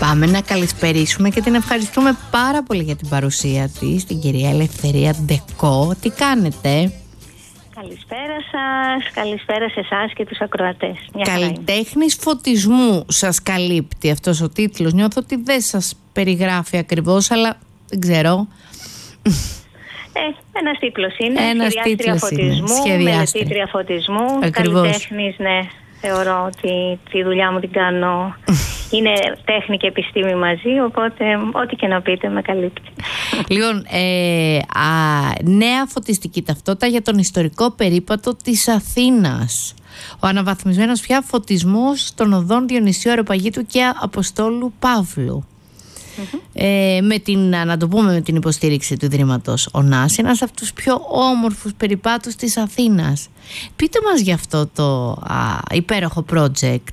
Πάμε να καλησπερίσουμε και την ευχαριστούμε πάρα πολύ για την παρουσία της, την κυρία Ελευθερία Ντεκό. Τι κάνετε? Καλησπέρα σας, καλησπέρα σε εσάς και τους ακροατές. Καλλιτέχνης φωτισμού σας καλύπτει αυτός ο τίτλος. Νιώθω ότι δεν σας περιγράφει ακριβώς, αλλά δεν ξέρω. Ένας τίτλος είναι. Ένας τίτλος φωτισμού, είναι. Μελετήτρια φωτισμού. Καλλιτέχνης, ναι. Θεωρώ ότι τη δουλειά μου την κάνω. Είναι τέχνη και επιστήμη μαζί, οπότε ό,τι και να πείτε με καλύπτει. Λοιπόν, νέα φωτιστική ταυτότητα για τον ιστορικό περίπατο της Αθήνας. Ο αναβαθμισμένος πια φωτισμός των οδών Διονυσίου Αεροπαγήτου και Αποστόλου Παύλου. Να το πούμε, με την υποστήριξη του Ιδρύματος Ωνάς, ένας από τους πιο όμορφους περιπάτους της Αθήνας. Πείτε μας για αυτό το υπέροχο project.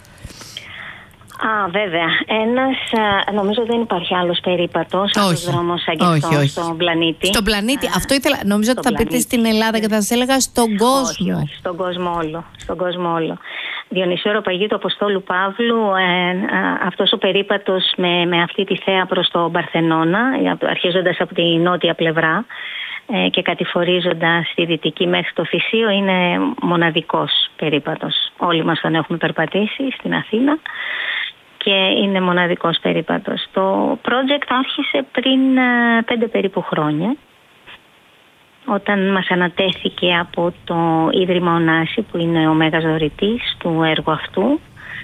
Βέβαια. Νομίζω δεν υπάρχει άλλος περίπατος, άλλος δρόμος σαν και αυτό στον πλανήτη. Στον πλανήτη, αυτό ήθελα. Νομίζω ότι θα πείτε στην Ελλάδα και θα σας έλεγα στον κόσμο. Όχι, στον κόσμο όλο. Διονυσίου Αεροπαγήτου, Αποστόλου Παύλου, αυτός ο περίπατος με αυτή τη θέα προς το Παρθενώνα, αρχίζοντας από τη νότια πλευρά και κατηφορίζοντας στη δυτική μέχρι το Θησίο, είναι μοναδικός περίπατος. Όλοι μας τον έχουμε περπατήσει στην Αθήνα και είναι μοναδικός περίπατος. Το project άρχισε πριν 5 περίπου χρόνια, όταν μας ανατέθηκε από το Ίδρυμα Ωνάση, που είναι ο μέγας δωρητής του έργου αυτού,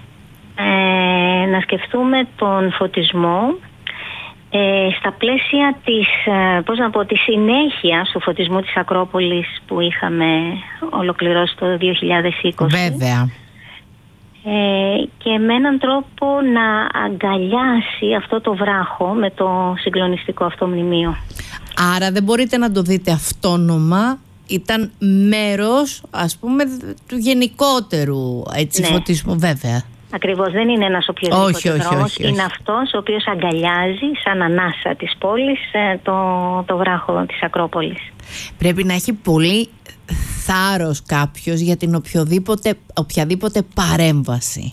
να σκεφτούμε τον φωτισμό στα πλαίσια της συνέχειας του φωτισμού της Ακρόπολης που είχαμε ολοκληρώσει το 2020. Βέβαια. Και με έναν τρόπο να αγκαλιάσει αυτό το βράχο με το συγκλονιστικό αυτό μνημείο. Άρα δεν μπορείτε να το δείτε αυτόνομα. Ήταν μέρος, ας πούμε, του γενικότερου φωτισμού, βέβαια. Ακριβώς, δεν είναι ένας οποιοδήποτε δρόμος. Είναι αυτός ο οποίος αγκαλιάζει σαν ανάσα της πόλης το βράχο της Ακρόπολης. Πρέπει να έχει πολύ θάρρος κάποιος για την οποιαδήποτε παρέμβαση.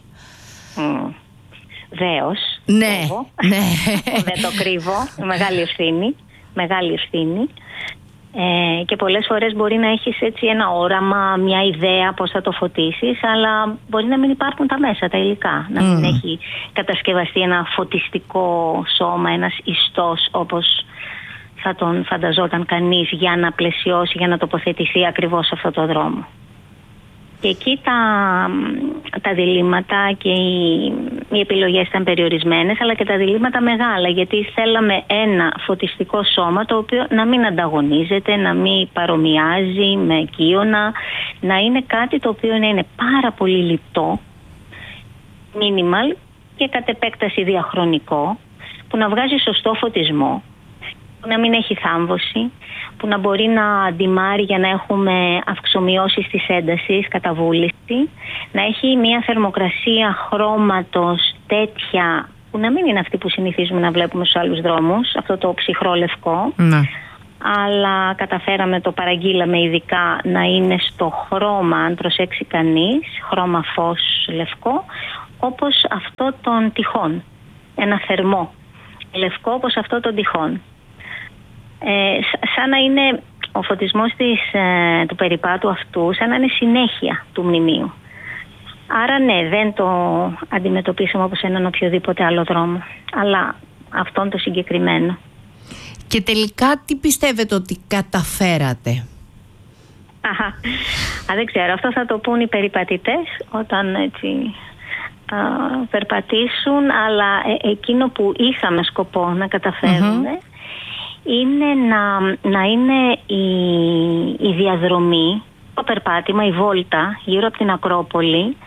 Δέος. Ναι. Δεν το κρύβω. Μεγάλη ευθύνη. Και πολλές φορές μπορεί να έχεις έτσι ένα όραμα, μια ιδέα πώς θα το φωτίσεις, αλλά μπορεί να μην υπάρχουν τα μέσα, τα υλικά. Να μην έχει κατασκευαστεί ένα φωτιστικό σώμα, ένας ιστός όπως θα τον φανταζόταν κανείς για να πλαισιώσει, για να τοποθετηθεί ακριβώς σε αυτό το δρόμο. Και εκεί τα διλήμματα και οι επιλογές ήταν περιορισμένες, αλλά και τα διλήμματα μεγάλα, γιατί θέλαμε ένα φωτιστικό σώμα το οποίο να μην ανταγωνίζεται, να μην παρομοιάζει με κύωνα, να είναι κάτι το οποίο να είναι πάρα πολύ λιτό, minimal και κατ' επέκταση διαχρονικό, που να βγάζει σωστό φωτισμό, που να μην έχει θάμβωση, που να μπορεί να αντιμάρει για να έχουμε αυξομοιώσεις της έντασης, καταβούληση, να έχει μια θερμοκρασία χρώματος τέτοια που να μην είναι αυτή που συνηθίζουμε να βλέπουμε στους άλλους δρόμους, αυτό το ψυχρό λευκό, αλλά καταφέραμε, το παραγγείλαμε ειδικά, να είναι στο χρώμα, αν προσέξει κανείς, χρώμα φως λευκό, όπως αυτό των τυχών, ένα θερμό λευκό όπως αυτό των τυχών. Σαν να είναι ο φωτισμός του περιπάτου αυτού, σαν να είναι συνέχεια του μνημείου. Άρα ναι, δεν το αντιμετωπίσαμε όπως έναν οποιοδήποτε άλλο δρόμο, αλλά αυτόν το συγκεκριμένο. Και τελικά τι πιστεύετε ότι καταφέρατε? Δεν ξέρω, αυτό θα το πούν οι περιπατητές όταν έτσι περπατήσουν, αλλά εκείνο που είχαμε σκοπό να καταφέρουμε είναι να είναι η διαδρομή, το περπάτημα, η βόλτα γύρω από την Ακρόπολη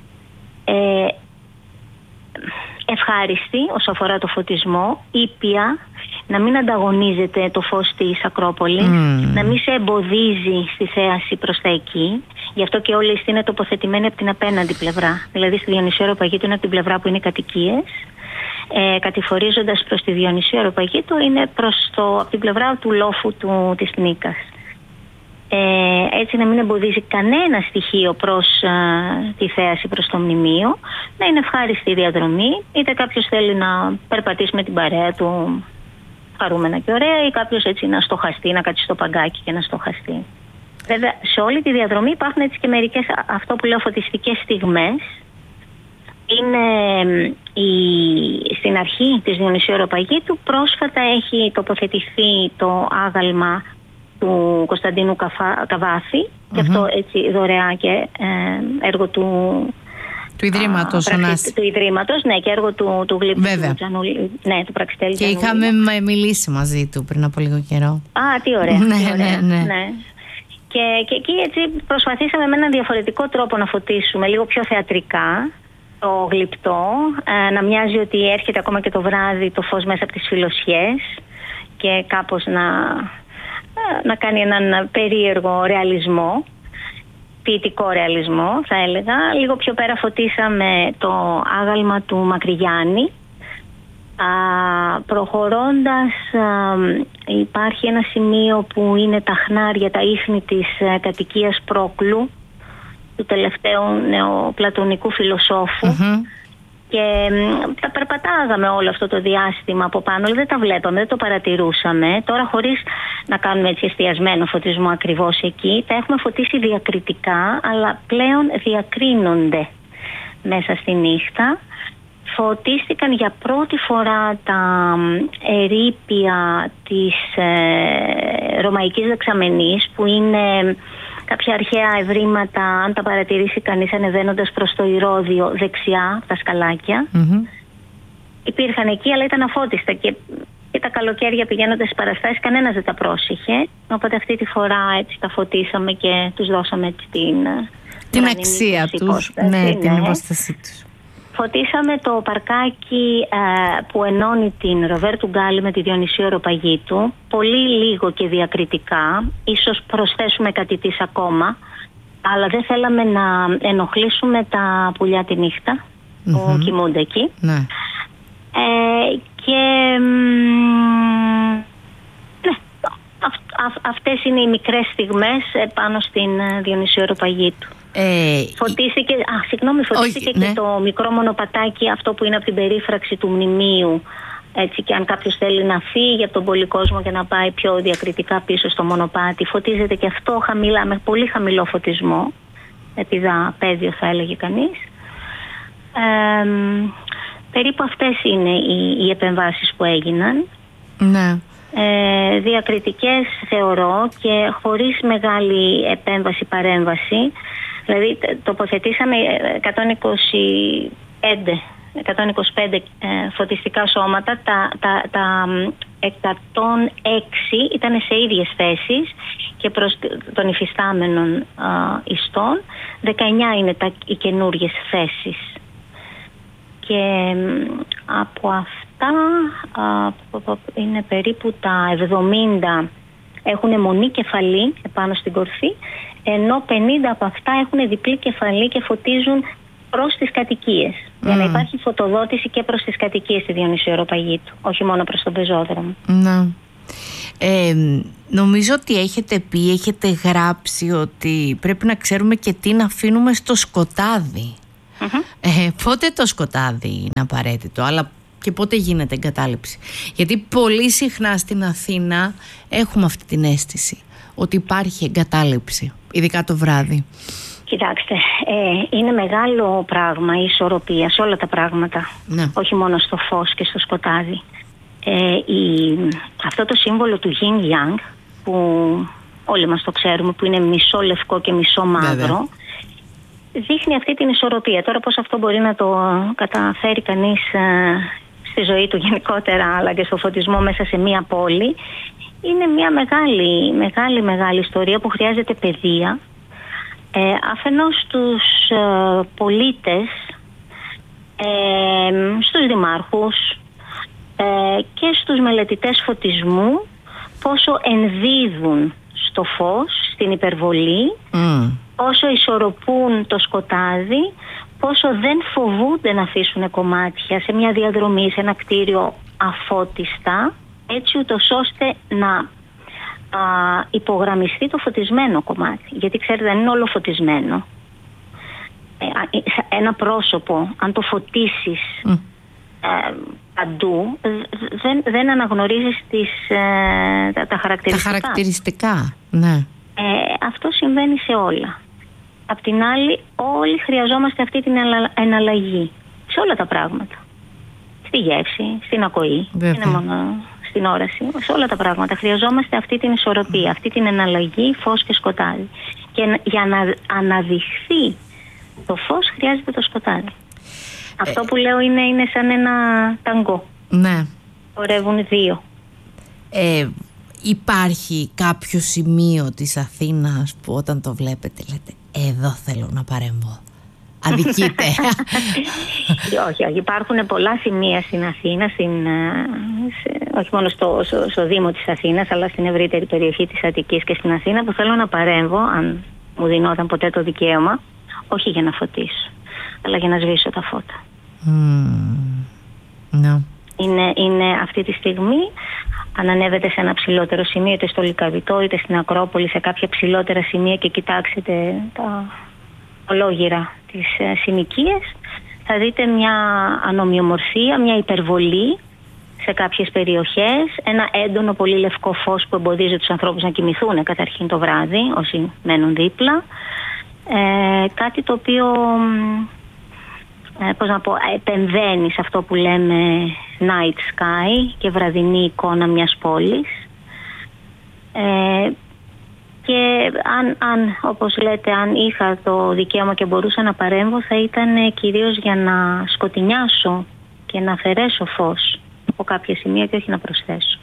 ευχάριστη όσο αφορά το φωτισμό, ήπια, να μην ανταγωνίζεται το φως της Ακρόπολης, να μην σε εμποδίζει στη θέαση προς τα εκεί. Γι' αυτό και όλη είναι τοποθετημένη από την απέναντι πλευρά. Δηλαδή στη Διονυσίου Αεροπαγήτου είναι από την πλευρά που είναι κατοικίες. Κατηφορίζοντας προς τη Διονυσίου Αεροπαγήτου είναι από την πλευρά του λόφου της Νίκας. έτσι να μην εμποδίζει κανένα στοιχείο προς τη θέαση, προς το μνημείο, να είναι ευχάριστη η διαδρομή, είτε κάποιος θέλει να περπατήσει με την παρέα του χαρούμενα και ωραία, ή κάποιος έτσι να στοχαστεί, να κάτσει στο παγκάκι και να στοχαστεί. Βέβαια, σε όλη τη διαδρομή υπάρχουν έτσι και μερικές, αυτό που λέω, φωτιστικές στιγμές. Είναι στην αρχή της Διονυσίου Αεροπαγήτου, πρόσφατα έχει τοποθετηθεί το άγαλμα του Κωνσταντίνου Καβάφη, και αυτό έτσι δωρεά και έργο του Ιδρύματος, του Ιδρύματος, ναι, και έργο του Γλύπτου του Πραξιτέλη. Και είχαμε μιλήσει μαζί του πριν από λίγο καιρό. Α, τι ωραία. Ναι. Και εκεί έτσι προσπαθήσαμε με έναν διαφορετικό τρόπο να φωτίσουμε, λίγο πιο θεατρικά, το Γλυπτό, να μοιάζει ότι έρχεται ακόμα και το βράδυ το φως μέσα από τις φιλοσιές και κάπως να κάνει έναν περίεργο ρεαλισμό, ποιητικό ρεαλισμό θα έλεγα. Λίγο πιο πέρα φωτίσαμε το άγαλμα του Μακρυγιάννη. Προχωρώντας, υπάρχει ένα σημείο που είναι τα χνάρια, τα ίχνη της κατοικίας Πρόκλου, του τελευταίου νεοπλατωνικού φιλοσόφου, και τα περπατάγαμε όλο αυτό το διάστημα από πάνω, δεν τα βλέπαμε, δεν το παρατηρούσαμε. Τώρα, χωρίς να κάνουμε έτσι εστιασμένο φωτισμό ακριβώς εκεί, τα έχουμε φωτίσει διακριτικά, αλλά πλέον διακρίνονται μέσα στη νύχτα. Φωτίστηκαν για πρώτη φορά τα ερείπια της ρωμαϊκής δεξαμενής, που είναι κάποια αρχαία ευρήματα, αν τα παρατηρήσει κανείς ανεβαίνοντας προς το Ηρώδειο δεξιά, τα σκαλάκια. Υπήρχαν εκεί, αλλά ήταν αφώτιστα και τα καλοκαίρια πηγαίνοντας στις παραστάσεις κανένας δεν τα πρόσεχε. Οπότε αυτή τη φορά έτσι τα φωτίσαμε και τους δώσαμε έτσι την αξία τους, την υπόστασή τους. Φωτίσαμε το παρκάκι που ενώνει την Ροβέρτου Γκάλι με τη Διονυσίου Αεροπαγήτου, πολύ λίγο και διακριτικά, ίσως προσθέσουμε κάτι της ακόμα, αλλά δεν θέλαμε να ενοχλήσουμε τα πουλιά τη νύχτα που κοιμούνται εκεί. Ναι. Αυτές είναι οι μικρές στιγμές πάνω στην Διονυσίου Αεροπαγήτου. Φωτίστηκε και το μικρό μονοπατάκι, αυτό που είναι από την περίφραξη του μνημείου. Έτσι, και αν κάποιος θέλει να φύγει από τον πολυκόσμο και να πάει πιο διακριτικά πίσω στο μονοπάτι, φωτίζεται και αυτό χαμηλά, με πολύ χαμηλό φωτισμό, επιδαπέδιο θα έλεγε κανείς. Περίπου αυτές είναι οι επεμβάσεις που έγιναν. Ναι. Διακριτικές θεωρώ και χωρίς μεγάλη επέμβαση-παρέμβαση. Δηλαδή τοποθετήσαμε 125 φωτιστικά σώματα, τα 106 ήταν σε ίδιες θέσεις και προς των υφιστάμενων ιστών, 19 είναι οι καινούριες θέσεις. Και από αυτά είναι περίπου τα 70 έχουν αιμονή κεφαλή επάνω στην κορφή, ενώ 50 από αυτά έχουν διπλή κεφαλή και φωτίζουν προς τις κατοικίες. Για να υπάρχει φωτοδότηση και προς τις κατοικίες στη Διονυσίου Αεροπαγήτου, όχι μόνο προς τον πεζόδρομο. Ναι. Νομίζω ότι έχετε γράψει ότι πρέπει να ξέρουμε και τι να αφήνουμε στο σκοτάδι. Πότε το σκοτάδι είναι απαραίτητο, αλλά και πότε γίνεται εγκατάλειψη? Γιατί πολύ συχνά στην Αθήνα έχουμε αυτή την αίσθηση ότι υπάρχει εγκατάλειψη, ειδικά το βράδυ. Κοιτάξτε, είναι μεγάλο πράγμα η ισορροπία σε όλα τα πράγματα, όχι μόνο στο φως και στο σκοτάδι. Αυτό το σύμβολο του Yin Yang, που όλοι μας το ξέρουμε, που είναι μισό λευκό και μισό μαύρο, δείχνει αυτή την ισορροπία. Τώρα πώς αυτό μπορεί να το καταφέρει κανείς στη ζωή του γενικότερα, αλλά και στο φωτισμό μέσα σε μία πόλη, είναι μια μεγάλη ιστορία που χρειάζεται παιδεία. Αφενός στους πολίτες, στους δημάρχους και στους μελετητές φωτισμού, πόσο ενδίδουν στο φως, στην υπερβολή, πόσο ισορροπούν το σκοτάδι, πόσο δεν φοβούνται να αφήσουν κομμάτια σε μια διαδρομή, σε ένα κτίριο αφώτιστα, έτσι ούτως ώστε να υπογραμμιστεί το φωτισμένο κομμάτι. Γιατί ξέρετε, δεν είναι όλο φωτισμένο. Ένα πρόσωπο, αν το φωτίσεις παντού, δεν αναγνωρίζεις τα χαρακτηριστικά. Τα χαρακτηριστικά, ναι. Αυτό συμβαίνει σε όλα. Απ' την άλλη, όλοι χρειαζόμαστε αυτή την εναλλαγή σε όλα τα πράγματα. Στη γεύση, στην ακοή, δεν είναι μόνο στην όραση. Σε όλα τα πράγματα χρειαζόμαστε αυτή την ισορροπία, αυτή την εναλλαγή φως και σκοτάδι. Και για να αναδειχθεί το φως χρειάζεται το σκοτάδι. Αυτό που λέω είναι σαν ένα ταγκό. Ναι. Χορεύουν δύο. Υπάρχει κάποιο σημείο της Αθήνας που όταν το βλέπετε λέτε εδώ θέλω να παρέμβω? Αδικείτε? Όχι. Υπάρχουν πολλά σημεία στην Αθήνα, όχι μόνο στο Δήμο της Αθήνας, αλλά στην ευρύτερη περιοχή της Αττικής και στην Αθήνα, που θέλω να παρέμβω, αν μου δινόταν ποτέ το δικαίωμα, όχι για να φωτίσω, αλλά για να σβήσω τα φώτα. No. Είναι αυτή τη στιγμή, αν ανέβετε σε ένα ψηλότερο σημείο, είτε στο Λυκαβητό είτε στην Ακρόπολη, σε κάποια ψηλότερα σημεία και κοιτάξετε τα ολόγυρα της συνοικίας, θα δείτε μια ανομοιομορφία, μια υπερβολή σε κάποιες περιοχές, ένα έντονο πολύ λευκό φως που εμποδίζει τους ανθρώπους να κοιμηθούν καταρχήν το βράδυ, όσοι μένουν δίπλα. Κάτι το οποίο επεμβαίνει σε αυτό που λέμε night sky και βραδινή εικόνα μιας πόλης. Και αν, όπως λέτε, αν είχα το δικαίωμα και μπορούσα να παρέμβω, θα ήταν κυρίως για να σκοτεινιάσω και να αφαιρέσω φως από κάποια σημεία και όχι να προσθέσω.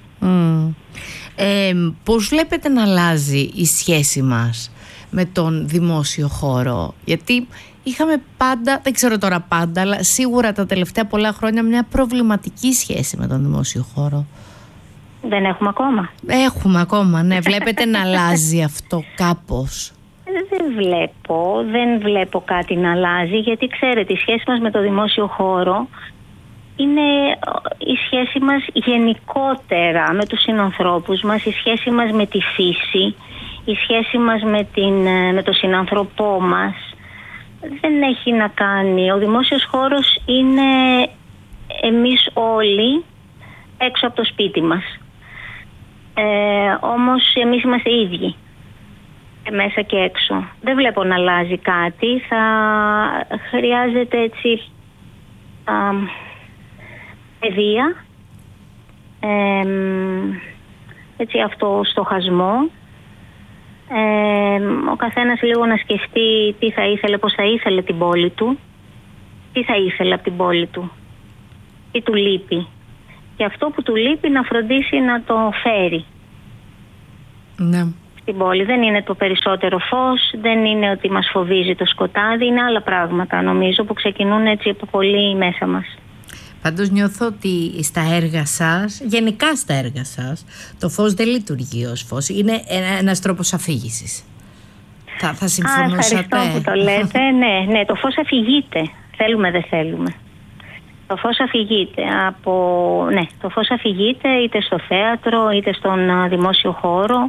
Πώς βλέπετε να αλλάζει η σχέση μας με τον δημόσιο χώρο? Γιατί είχαμε πάντα, δεν ξέρω τώρα πάντα, αλλά σίγουρα τα τελευταία πολλά χρόνια μια προβληματική σχέση με τον δημόσιο χώρο. Δεν έχουμε ακόμα? Έχουμε ακόμα, ναι. Βλέπετε να αλλάζει αυτό κάπως? Δεν βλέπω κάτι να αλλάζει, γιατί ξέρετε, η σχέση μας με το δημόσιο χώρο είναι η σχέση μας γενικότερα με τους συνανθρώπους μας, η σχέση μας με τη φύση, η σχέση μας με τον συνανθρωπό μας. Δεν έχει να κάνει. Ο δημόσιος χώρος είναι εμείς όλοι έξω από το σπίτι μας. Όμως εμείς είμαστε ίδιοι, μέσα και έξω. Δεν βλέπω να αλλάζει κάτι. Θα χρειάζεται έτσι παιδεία, έτσι αυτοστοχασμό. Ο καθένας λίγο να σκεφτεί τι θα ήθελε, πώς θα ήθελε την πόλη του, τι θα ήθελε από την πόλη του, τι του λείπει. Και αυτό που του λείπει να φροντίσει να το φέρει. Ναι. Στην πόλη δεν είναι το περισσότερο φως, δεν είναι ότι μας φοβίζει το σκοτάδι, είναι άλλα πράγματα νομίζω που ξεκινούν έτσι από πολύ μέσα μας. Πάντως νιώθω ότι στα έργα σας, γενικά στα έργα σας, το φως δεν λειτουργεί ως φως, είναι ένας τρόπος αφήγησης. Θα συμφωνούσατε? Ευχαριστώ που το λέτε. Ναι, το φως αφηγείται, θέλουμε δεν θέλουμε. Το φως αφηγείται το φως αφηγείται είτε στο θέατρο είτε στον δημόσιο χώρο,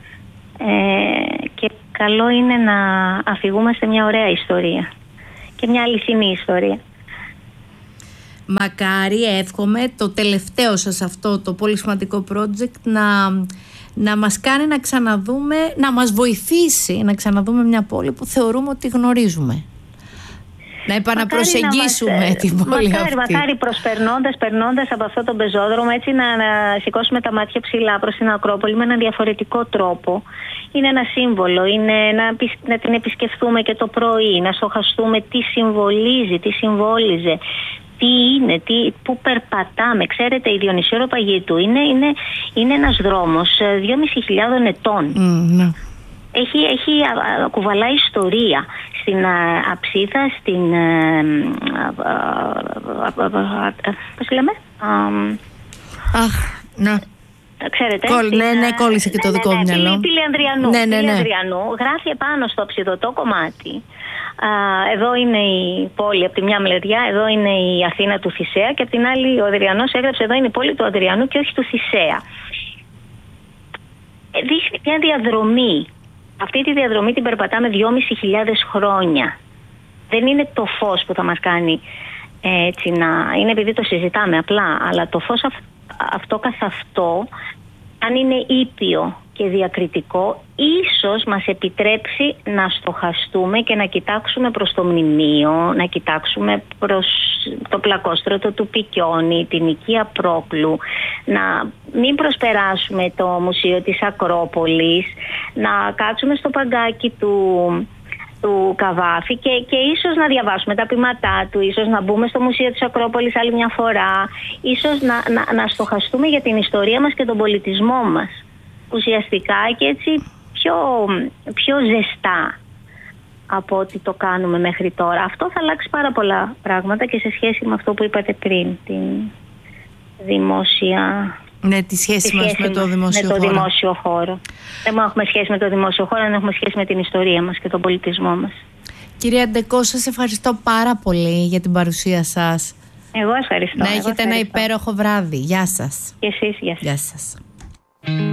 και καλό είναι να αφηγούμαστε μια ωραία ιστορία και μια αληθινή ιστορία. Μακάρι, εύχομαι, το τελευταίο σας αυτό το πολύ σημαντικό project να μας κάνει να ξαναδούμε, να μας βοηθήσει να ξαναδούμε μια πόλη που θεωρούμε ότι γνωρίζουμε. Να επαναπροσεγγίσουμε την πόλη αυτή. Μακάρι περνώντας από αυτό το πεζόδρομο, έτσι να σηκώσουμε τα μάτια ψηλά προς την Ακρόπολη με έναν διαφορετικό τρόπο. Είναι ένα σύμβολο, είναι να την επισκεφθούμε και το πρωί, να στοχαστούμε τι συμβολίζει, τι συμβόλιζε, τι είναι, πού περπατάμε. Ξέρετε, η Διονυσίου Αεροπαγήτου είναι ένας δρόμος 2.500 ετών. Ναι. Κουβαλάει ιστορία. Στην Αψίδα, στην πώς λέμε? Ναι. Ξέρετε, κόλλησε και το δικό μου μυαλό. Πηλιανδριανού. Γράφει επάνω στο ψιδωτό κομμάτι. Εδώ είναι η πόλη από τη μια μεριά, εδώ είναι η Αθήνα του Θησέα, και από την άλλη ο Αδριανός έγραψε εδώ είναι η πόλη του Αδριανού και όχι του Θησέα. δείχνει μια διαδρομή. Αυτή τη διαδρομή την περπατάμε 2.500 χρόνια. Δεν είναι το φως που θα μας κάνει έτσι να... Είναι επειδή το συζητάμε απλά, αλλά το φως αυτό καθ' αυτό, αν είναι ήπιο και διακριτικό, ίσως μας επιτρέψει να στοχαστούμε και να κοιτάξουμε προς το μνημείο, να κοιτάξουμε προς το πλακόστρωτο του Πικιόνι, την οικία Πρόκλου, να μην προσπεράσουμε το Μουσείο της Ακρόπολης, να κάτσουμε στο παγκάκι του Καβάφη και ίσως να διαβάσουμε τα ποιηματά του, ίσως να μπούμε στο Μουσείο της Ακρόπολης άλλη μια φορά, ίσως να στοχαστούμε για την ιστορία μας και τον πολιτισμό μας ουσιαστικά και έτσι πιο ζεστά από ό,τι το κάνουμε μέχρι τώρα. Αυτό θα αλλάξει πάρα πολλά πράγματα και σε σχέση με αυτό που είπατε πριν, την δημόσια... Ναι, τη σχέση μας με το δημόσιο χώρο. Δεν έχουμε σχέση με το δημόσιο χώρο, δεν έχουμε σχέση με την ιστορία μας και τον πολιτισμό μας. Κυρία Ντεκό, σας ευχαριστώ πάρα πολύ για την παρουσία σας. Εγώ ευχαριστώ. Να έχετε ένα υπέροχο βράδυ. Γεια σας. Και εσείς, γεια σας. Γεια σας.